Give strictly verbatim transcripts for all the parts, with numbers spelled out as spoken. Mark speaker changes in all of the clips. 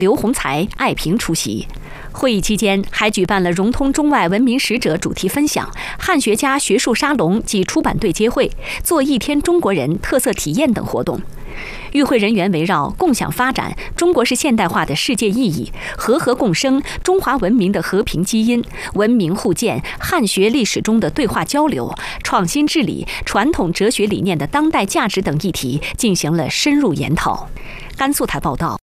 Speaker 1: 刘洪才、艾平出席。会议期间，还举办了融通中外文明使者主题分享、汉学家学术沙龙及出版对接会、做一天中国人特色体验等活动。与会人员围绕共享发展、中国式现代化的世界意义、和和共生、中华文明的和平基因、文明互鉴、汉学历史中的对话交流、创新治理、传统哲学理念的当代价值等议题进行了深入研讨。甘肃台报道。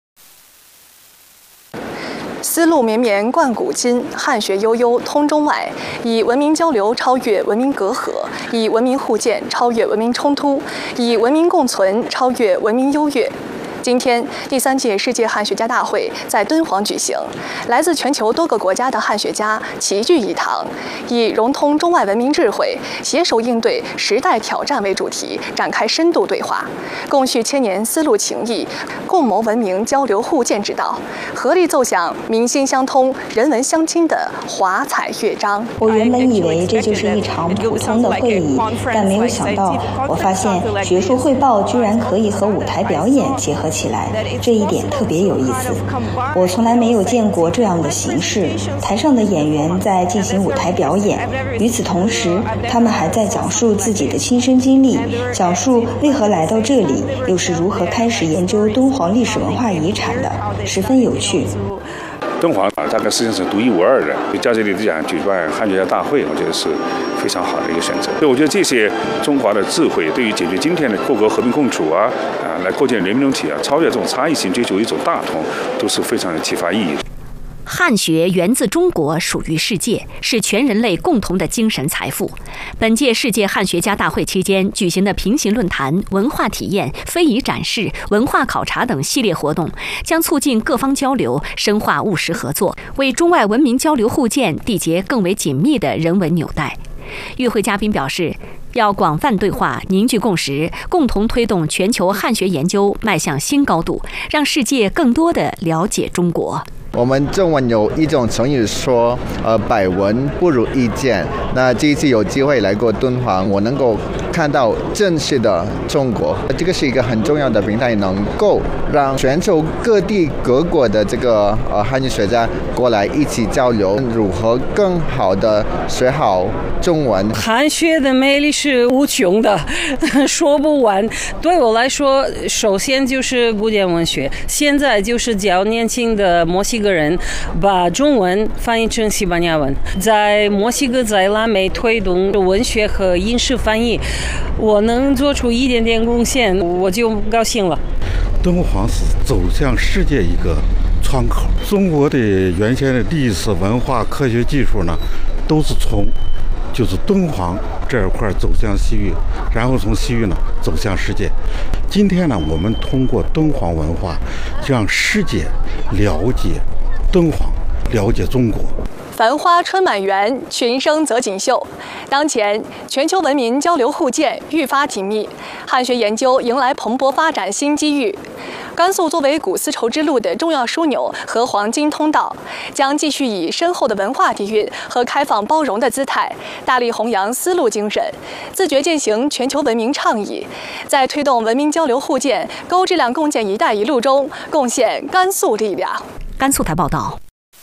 Speaker 2: 丝路绵绵贯古今，汉学悠悠通中外，以文明交流超越文明隔阂，以文明互鉴超越文明冲突，以文明共存超越文明优越。今天，第三届世界汉学家大会在敦煌举行，来自全球多个国家的汉学家齐聚一堂，以融通中外文明智慧，携手应对时代挑战为主题，展开深度对话，共叙千年丝路情谊，共谋文明交流互鉴之道，合力奏响民心相通、人文相亲的华彩乐章。
Speaker 3: 我原本以为这就是一场普通的会议，但没有想到，我发现学术汇报居然可以和舞台表演结合起来，这一点特别有意思。我从来没有见过这样的形式，台上的演员在进行舞台表演，与此同时，他们还在讲述自己的亲身经历，讲述为何来到这里，又是如何开始研究敦煌历史文化遗产的，十分有趣。
Speaker 4: 敦煌啊，大概实际上是独一无二的。在这里讲举办汉学家大会，我觉得是非常好的一个选择。所以我觉得这些中华的智慧，对于解决今天的各国和平共处啊啊，来构建人民共体啊，超越这种差异性，追求一种大同，都是非常有启发意义的。
Speaker 1: 汉学源自中国，属于世界，是全人类共同的精神财富。本届世界汉学家大会期间举行的平行论坛、文化体验、非遗展示、文化考察等系列活动，将促进各方交流，深化务实合作，为中外文明交流互鉴缔结更为紧密的人文纽带。与会嘉宾表示，要广泛对话，凝聚共识，共同推动全球汉学研究迈向新高度，让世界更多地了解中国。
Speaker 5: 我们中文有一种成语说，呃，百闻不如一见。那这一次有机会来过敦煌，我能够看到真实的中国，这个是一个很重要的平台，能够让全球各地各国的这个呃汉语学家过来一起交流，如何更好的学好中文。
Speaker 6: 汉学的魅力是无穷的，说不完。对我来说，首先就是古典文学，现在就是教年轻的墨西哥人把中文翻译成西班牙文，在墨西哥在拉美推动文学和影视翻译，我能做出一点点贡献，我就高兴了。
Speaker 7: 敦煌是走向世界一个窗口，中国的原先的历史文化科学技术呢，都是从就是敦煌这一块走向西域，然后从西域呢走向世界。今天呢，我们通过敦煌文化，让世界了解敦煌，了解中国。
Speaker 2: 繁花春满园，群生则锦绣。当前，全球文明交流互鉴愈发紧密，汉学研究迎来蓬勃发展新机遇。甘肃作为古丝绸之路的重要枢纽和黄金通道，将继续以深厚的文化底蕴和开放包容的姿态，大力弘扬丝路精神，自觉践行全球文明倡议，在推动文明交流互鉴、高质量共建“一带一路”中贡献甘肃力量。
Speaker 1: 甘肃台报道。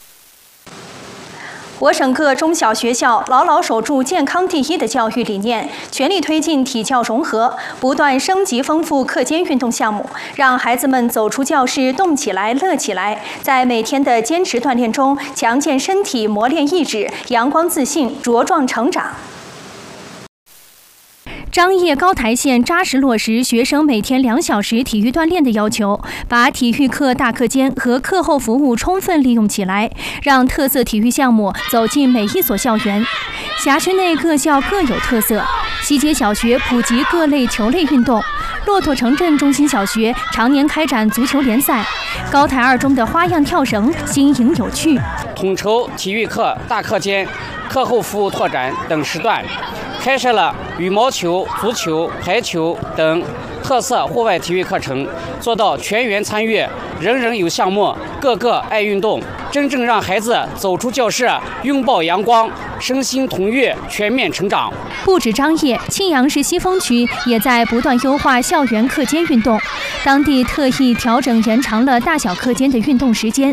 Speaker 8: 我省各中小学校牢牢守住健康第一的教育理念，全力推进体教融合，不断升级丰富课间运动项目，让孩子们走出教室动起来、乐起来，在每天的坚持锻炼中强健身体、磨练意志，阳光自信，茁壮成长。张掖高台县扎实落实学生每天两小时体育锻炼的要求，把体育课大课间和课后服务充分利用起来，让特色体育项目走进每一所校园。辖区内各校各有特色，西街小学普及各类球类运动，骆驼城镇中心小学常年开展足球联赛，高台二中的花样跳绳新颖有趣。
Speaker 9: 统筹体育课大课间、课后服务拓展等时段，开设了羽毛球、足球、排球等特色户外体育课程，做到全员参与，人人有项目，个个爱运动，真正让孩子走出教室，拥抱阳光，身心同悦，全面成长。
Speaker 8: 不止张掖，庆阳市西峰区也在不断优化校园课间运动，当地特意调整延长了大小课间的运动时间，